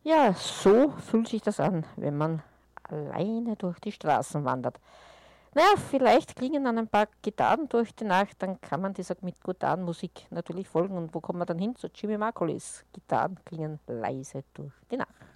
Ja, so fühlt sich das an, wenn man alleine durch die Straßen wandert. Naja, vielleicht klingen dann ein paar Gitarren durch die Nacht, dann kann man dieser mit Gitarrenmusik natürlich folgen. Und wo kommt man dann hin? Zu Jimmy Marcolis. Gitarren klingen leise durch die Nacht.